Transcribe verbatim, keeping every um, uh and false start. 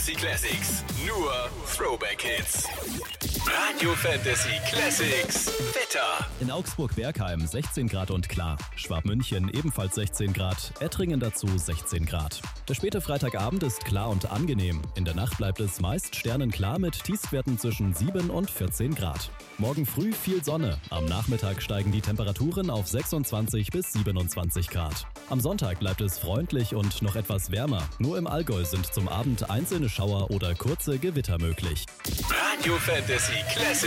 Fantasy Classics. Nur Throwback Hits. Radio Fantasy Classics. Wetter. In Augsburg-Bergheim sechzehn Grad und klar. Schwabmünchen ebenfalls sechzehn Grad. Ettringen dazu sechzehn Grad. Der späte Freitagabend ist klar und angenehm. In der Nacht bleibt es meist sternenklar mit Tiefstwerten zwischen sieben und vierzehn Grad. Morgen früh viel Sonne. Am Nachmittag steigen die Temperaturen auf sechsundzwanzig bis siebenundzwanzig Grad. Am Sonntag bleibt es freundlich und noch etwas wärmer. Nur im Allgäu sind zum Abend einzelne Schauer oder kurze Gewitter möglich. Radio Fantasy Classics.